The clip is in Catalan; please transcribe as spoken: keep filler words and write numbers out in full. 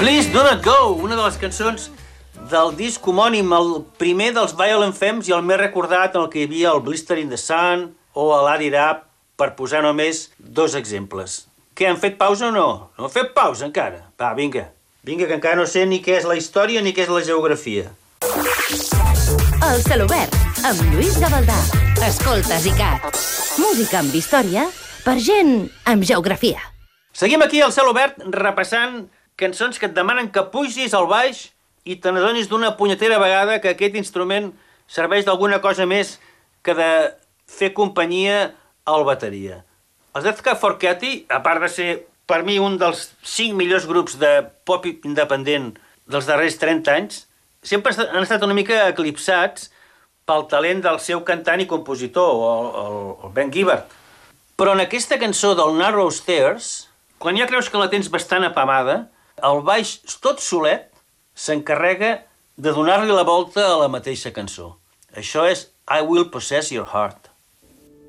Please Do Not Go, una de les cançons del disc homònim, el primer dels Violent Femmes i el més recordat, en el que hi havia el Blister in the Sun o l'Add It Up, per posar només dos exemples. Què, han fet pausa o no? No han fet pausa encara? Va, vinga. Vinga, que encara no sé ni què és la història ni què és la geografia. El Celobert, amb Lluís Gavaldà. Escoltes i cat. Música amb història per gent amb geografia. Seguim aquí al Celobert repassant cançons que et demanen que pugis al baix i te n'adonis d'una punyetera vegada que aquest instrument serveix d'alguna cosa més que de fer companyia al bateria. Els Death Cab for Cutie, a part de ser per mi un dels cinc millors grups de pop independent dels darrers trenta anys, sempre han estat una mica eclipsats pel talent del seu cantant i compositor, el, el, el Ben Gibbard. Però en aquesta cançó del Narrow Stairs, quan ja creus que la tens bastant apamada, el baix tot solet s'encarrega de donar-li la volta a la mateixa cançó. Això és I Will Possess Your Heart.